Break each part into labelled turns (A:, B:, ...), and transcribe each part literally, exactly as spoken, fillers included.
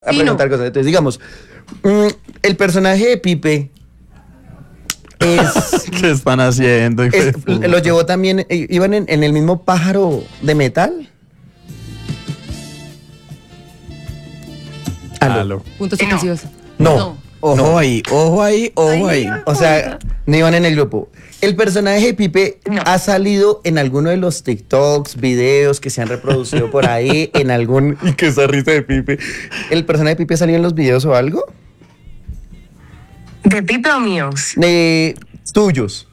A: a preguntar cosas. Entonces, digamos, mmm, el personaje de Pipe es...
B: ¿Qué están haciendo?
A: Es, lo llevó también, iban en, en el mismo pájaro de metal.
B: Aló.
C: Puntos suspensivos.
A: No. no.
D: Ojo, ojo ahí, ojo ahí, ojo ahí.
A: ahí. O sea, no iban en el grupo. El personaje de Pipe no. ha salido en alguno de los TikToks, videos que se han reproducido por ahí, en algún...
B: ¿Y qué esa risa de Pipe?
A: ¿El personaje de Pipe ha salido en los videos o algo?
E: ¿De Pipe o míos?
A: De tuyos.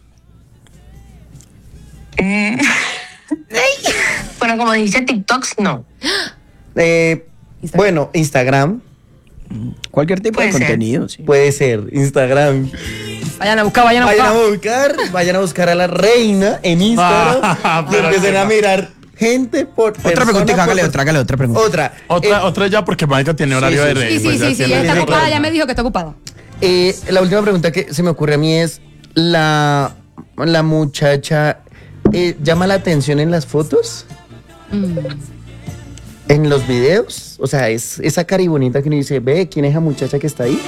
E: Eh, bueno, como dijiste, TikToks, no.
A: Eh, Instagram. Bueno, Instagram.
D: Cualquier tipo de
E: ser.
D: contenido, sí.
A: Puede ser, Instagram.
C: Vayan a buscar, vayan a
A: vayan
C: buscar.
A: a buscar. Vayan a buscar a la reina en Instagram.
B: Ah,
A: y empiecen a mirar gente por
D: Otra preguntita, hágale otra, hágale otra pregunta.
A: Otra.
B: Otra,
A: eh,
B: otra ya porque Maika tiene horario
A: sí,
B: de
A: sí,
B: rey.
C: Sí,
B: pues
C: sí,
B: ya
C: sí, sí,
B: tiene-
C: está
A: sí,
C: ocupada,
A: claro.
C: ya me dijo que está ocupada.
A: Eh, la última pregunta que se me ocurre a mí es, la, la muchacha eh, llama la atención en las fotos,
C: Mm.
A: en los videos, o sea, es esa cari bonita que uno dice, ve, ¿quién es esa muchacha que está ahí?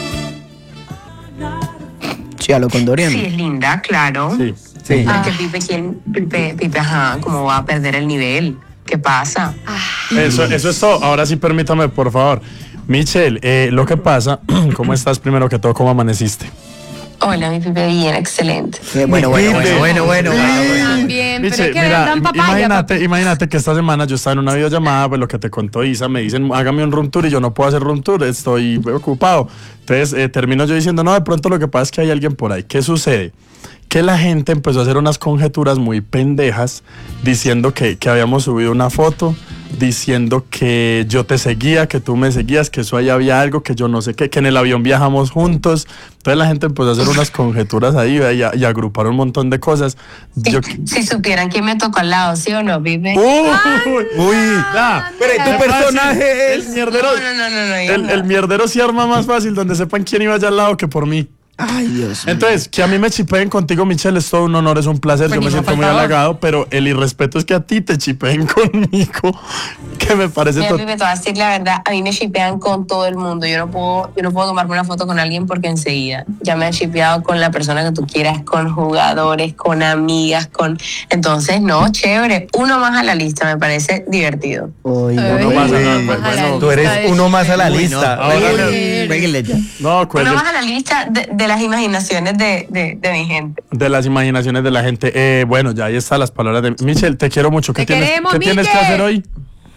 D: Sí, a lo condoriano.
E: Sí, es linda, claro.
B: Sí.
A: Sí.
E: Pero es que Pipe, ¿quién? Pipe, Pipe, ajá, ¿cómo va a perder el nivel? ¿Qué pasa?
B: Eso, eso es todo. Ahora sí, permítame, por favor. Michelle, eh, lo que pasa, ¿cómo estás primero que todo? ¿Cómo amaneciste?
E: Hola, mi Pipe, bien, excelente.
D: Eh, bueno, bueno, bueno, bueno, bueno, bueno, bueno.
C: También, pero
B: Michelle,
C: es que
B: mira,
C: dan papaya.
B: imagínate,
C: papi.
B: imagínate que esta semana yo estaba en una videollamada, pues lo que te contó Isa, me dicen, hágame un room tour y yo no puedo hacer room tour, estoy ocupado. Entonces eh, termino yo diciendo, no, de pronto lo que pasa es que hay alguien por ahí. ¿Qué sucede? Que la gente empezó a hacer unas conjeturas muy pendejas diciendo que, que habíamos subido una foto, diciendo que yo te seguía, que tú me seguías, que eso ahí había algo, que yo no sé qué, que en el avión viajamos juntos. Entonces la gente empezó a hacer unas conjeturas ahí y a, y a agrupar un montón de cosas. Yo,
E: Si supieran quién me tocó al lado, ¿sí o no, Pipe?
B: Uy, uy, ya.
A: Pero tu
B: Es
A: personaje
B: fácil.
A: es...
B: El mierdero,
E: No, no, no, no, no, yo
B: el,
E: no.
B: el mierdero sí arma más fácil donde sepan quién iba allá al lado que por mí.
D: Ay, Dios mío.
B: Entonces, que a mí me chipeen contigo, Michelle, es todo un honor, es un placer,
C: Pues
B: yo
C: ni
B: me
C: me
B: siento muy
C: faltaba.
B: halagado, pero el irrespeto es que a ti te chipeen conmigo, que me parece
E: Mira,
B: to-
E: Pipe, te voy a decir la verdad, a mí me shipean con todo el mundo. Yo no puedo, yo no puedo tomarme una foto con alguien porque enseguida ya me han shipeado con la persona que tú quieras, con jugadores, con amigas, con... Entonces, no, chévere. Uno más a la lista, me parece divertido.
D: Uy,
C: Ay,
B: no pasa nada,
C: más
B: pues,
C: a la
B: bueno,
A: Tú eres
C: lista de
A: uno más a la
D: Uy, no.
A: lista.
B: Ahora
A: Bueno,
B: le-
D: Péguenle ya.
B: No,
E: Uno
B: cuelgues
E: más a la lista de, de las imaginaciones de, de, de mi gente.
B: de las imaginaciones de la gente. Eh, bueno, ya ahí están las palabras de Michelle, te quiero mucho. ¿Qué
C: Te
B: tienes,
C: queremos,
B: ¿qué tienes que
C: Miche.
B: hacer hoy?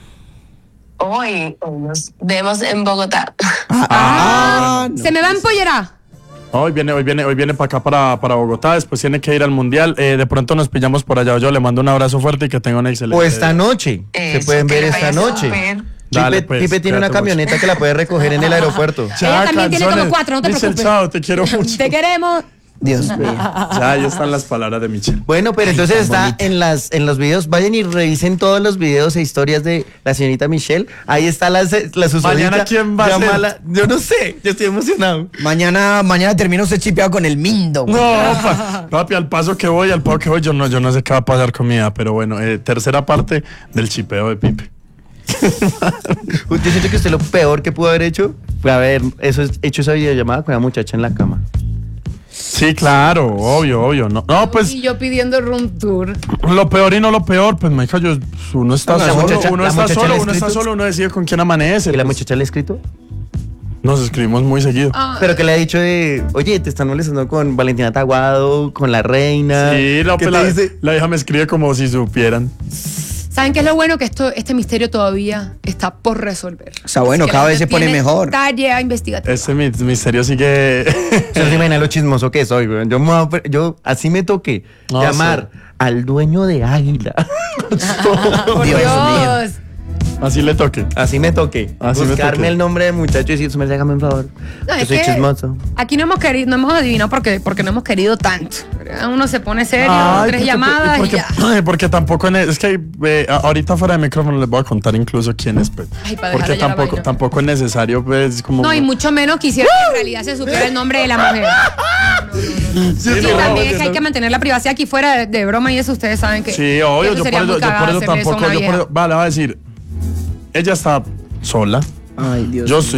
E: Hoy, hoy nos vemos en Bogotá.
D: Ah, no.
C: Se me va a empollerar.
B: Hoy viene, hoy viene, hoy viene para acá, para, para Bogotá, después tiene que ir al Mundial. Eh, de pronto nos pillamos por allá. Yo le mando un abrazo fuerte y que tenga una excelente...
A: o esta noche, se
E: Eso,
A: pueden
E: que
A: ver
E: le
A: esta
E: vaya
A: noche.
E: súper.
B: Dale,
A: Pipe,
B: pues,
A: Pipe tiene una
B: cuídate mucho.
A: camioneta que la puede recoger en el aeropuerto.
C: Ella también tiene como cuatro, no te
B: Michelle,
C: preocupes.
B: chao, te quiero mucho.
C: Te queremos.
D: Dios mío.
B: Ya, ahí están las palabras de Michelle.
A: Bueno, pero entonces
D: tan
A: está
D: bonita.
A: en las en los videos. Vayan y revisen todos los videos e historias de la señorita Michelle. Ahí está la, la susodicha.
B: Mañana, ¿quién va a ser?
A: Llámala- Yo no sé, yo estoy emocionado.
D: Mañana, mañana termino usted chipeado con el Mindo.
B: No, pa- papi, al paso que voy, al paso que voy, yo no, yo no sé qué va a pasar con mi vida, pero bueno, eh, tercera parte del chipeo de Pipe.
A: Yo siento que usted lo peor que pudo haber hecho fue haber eso, hecho esa videollamada con la muchacha en la cama.
B: Sí, claro, obvio, obvio. No, no pues
C: Y yo pidiendo room tour.
B: lo peor y no lo peor, pues Mica, yo, uno está
A: La
B: solo,
A: muchacha-
B: uno
A: la
B: está
A: muchacha
B: solo,
A: le ha
B: uno está
A: escrito.
B: solo, uno decide con quién amanece.
A: ¿Y la
B: pues.
A: muchacha le ha escrito?
B: Nos escribimos muy seguido.
C: Ah,
A: Pero que le ha dicho de, oye, te están molestando con Valentina Taguado, con la reina.
B: Sí, la,
A: ¿Qué
B: pues,
A: te
B: la,
A: dice?
B: la hija me escribe como si supieran.
C: ¿Saben qué es lo bueno? Que esto, este misterio todavía está por resolver.
D: O sea, bueno,
C: Así que
D: cada
C: la
D: vez
C: gente
D: se pone
C: tiene
D: mejor.
C: Tarea investigativa.
B: Este mi- misterio sigue.
A: Se nos imagina lo chismoso que soy, güey. Yo, me voy a- yo así me toqué
B: No,
A: llamar al dueño de Águila.
C: Por
D: Dios
C: Dios.
B: Así le toque.
A: Así me toqué.
B: Así me
A: Buscarme
B: toqué.
A: el nombre del muchacho y decir, me hágame un favor.
C: No,
A: Yo
C: es
A: soy
C: que
A: chismoso.
C: Aquí no hemos querido, no hemos adivinado porque, porque no hemos querido tanto. Uno se pone serio,
B: Ay,
C: tres
B: porque-
C: llamadas
B: porque,
C: y ya.
B: ay, porque tampoco en- es que eh, a- ahorita fuera de micrófono les voy a contar incluso quién es, pues.
C: Ay, para
B: Porque
C: dejarle ya la
B: tampoco,
C: vaina.
B: tampoco es necesario, pues, como.
C: No, y mucho menos quisiera que en realidad se supiera el nombre de la mujer.
B: Sí,
C: Sí,
B: no,
C: también es que
B: no.
C: hay que mantener la privacidad aquí fuera de, de broma y eso ustedes saben que.
B: Sí, obvio,
C: que
B: yo por
C: sería
B: eso,
C: muy
B: yo por
C: cagada
B: eso
C: hacerle eso a
B: tampoco,
C: una
B: yo por
C: vieja.
B: eso, vale, va a decir, ella está sola,
D: Ay, Dios
B: Yo
D: mío.
B: soy